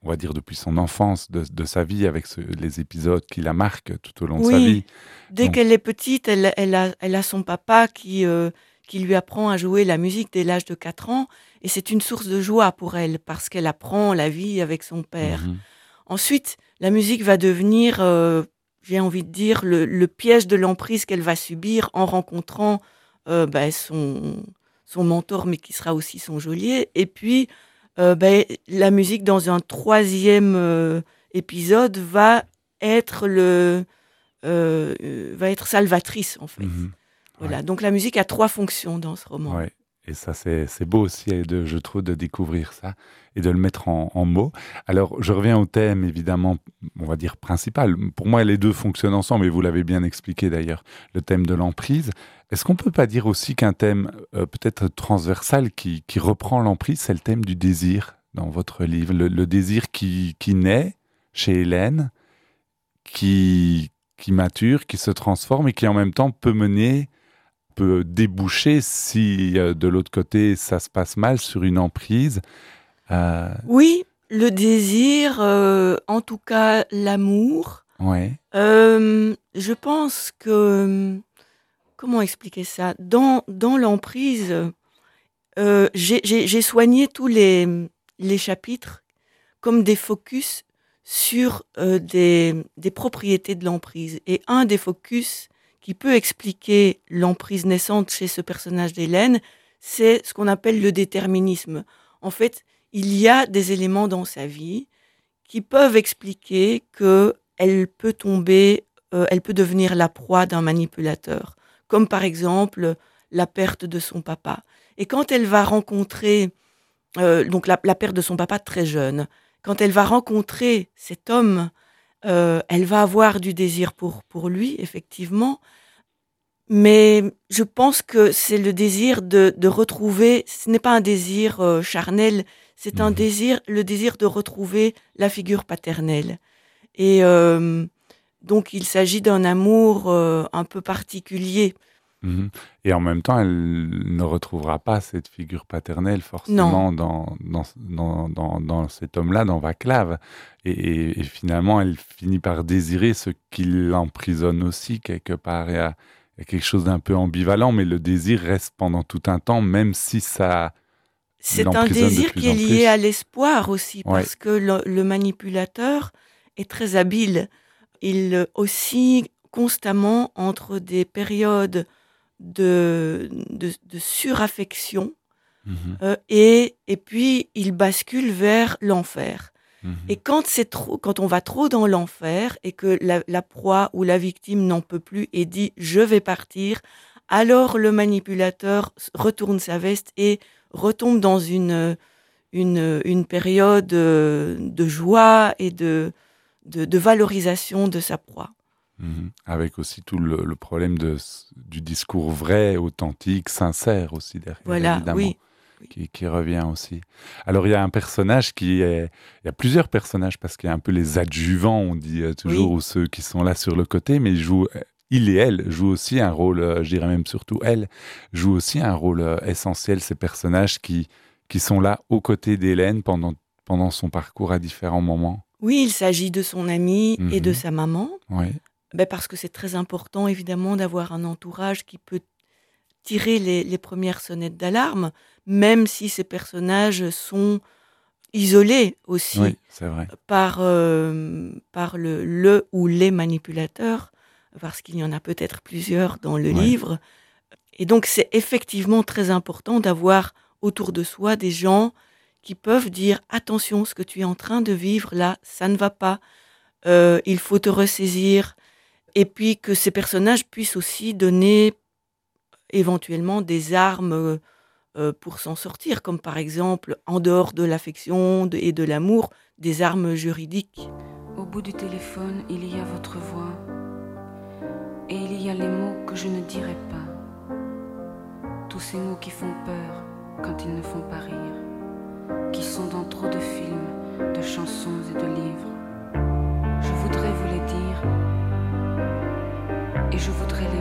on va dire depuis son enfance, de sa vie, avec les épisodes qui la marquent tout au long de sa Oui, vie. dès Donc, qu'elle est petite, elle a son papa qui lui apprend à jouer la musique dès l'âge de 4 ans et c'est une source de joie pour elle parce qu'elle apprend la vie avec son père. mhm, Ensuite, la musique va devenir, j'ai envie de dire, le piège de l'emprise qu'elle va subir en rencontrant son mentor, mais qui sera aussi son geôlier. Et puis, la musique, dans un troisième épisode, va être salvatrice, en fait. mhm, ouais. Voilà. Donc, la musique a 3 fonctions dans ce roman. Ouais. Et ça, c'est beau aussi, je trouve, de découvrir ça et de le mettre en mots. Alors, je reviens au thème, évidemment, on va dire principal. Pour moi, les deux fonctionnent ensemble, et vous l'avez bien expliqué d'ailleurs, le thème de l'emprise. Est-ce qu'on peut pas dire aussi qu'un thème peut-être transversal qui reprend l'emprise, c'est le thème du désir dans votre livre, le désir qui naît chez Hélène, qui mature, qui se transforme et qui en même temps peut déboucher si de l'autre côté ça se passe mal sur une emprise. Euh, Oui, le désir, en tout cas l'amour. ouais. Je pense que, comment expliquer ça? Dans l'emprise, j'ai soigné tous les chapitres comme des focus sur des propriétés de l'emprise. Et un des focus qui peut expliquer l'emprise naissante chez ce personnage d'Hélène, c'est ce qu'on appelle le déterminisme. En fait, il y a des éléments dans sa vie qui peuvent expliquer qu'elle peut tomber, elle peut devenir la proie d'un manipulateur, comme par exemple la perte de son papa. Et quand elle va rencontrer, donc la perte de son papa très jeune, quand elle va rencontrer cet homme, elle va avoir du désir pour lui, effectivement, mais je pense que c'est le désir de retrouver, ce n'est pas un désir charnel, c'est Mhm. le désir de retrouver la figure paternelle. Et donc il s'agit d'un amour un peu particulier. Mhm. Et en même temps, elle ne retrouvera pas cette figure paternelle Non, forcément dans cet homme-là, dans Vaclav. Et finalement, elle finit par désirer ce qui l'emprisonne aussi quelque part. Il y a quelque chose d'un peu ambivalent, mais le désir reste pendant tout un temps, même si ça c'est un l'emprisonne de désir plus qui est en lié à plus. l'espoir aussi, Ouais. parce que le manipulateur est très habile. Il oscille constamment entre des périodes de suraffection Mhm. et puis il bascule vers l'enfer. Et Mhm. quand on va trop dans l'enfer et que la proie ou la victime n'en peut plus et dit je vais partir, alors le manipulateur retourne sa veste et retombe dans une période de joie et de valorisation de sa proie. Mhm. Avec aussi tout le problème du discours vrai, authentique, sincère aussi derrière, Voilà, évidemment, oui. Oui. qui revient aussi. Alors il y a un personnage il y a plusieurs personnages parce qu'il y a un peu les adjuvants, on dit toujours, Oui. ou ceux qui sont là sur le côté, mais il et elle jouent aussi un rôle, je dirais même surtout elle, joue aussi un rôle essentiel, ces personnages qui sont là aux côtés d'Hélène pendant son parcours à différents moments. Oui, il s'agit de son ami et de Mhm. sa maman. Ouais. Parce que c'est très important, évidemment, d'avoir un entourage qui peut tirer les premières sonnettes d'alarme, même si ces personnages sont isolés Oui, aussi c'est vrai. par le ou les manipulateurs, parce qu'il y en a peut-être plusieurs dans le Ouais. livre. Et donc, c'est effectivement très important d'avoir autour de soi des gens qui peuvent dire attention, ce que tu es en train de vivre là, ça ne va pas, il faut te ressaisir. Et puis que ces personnages puissent aussi donner éventuellement des armes pour s'en sortir, comme par exemple, en dehors de l'affection et de l'amour, des armes juridiques. Au bout du téléphone, il y a votre voix. Et il y a les mots que je ne dirai pas. Tous ces mots qui font peur quand ils ne font pas rire. Qui sont dans trop de films, de chansons et de livres. Je voudrais vous les dire. Et je voudrais les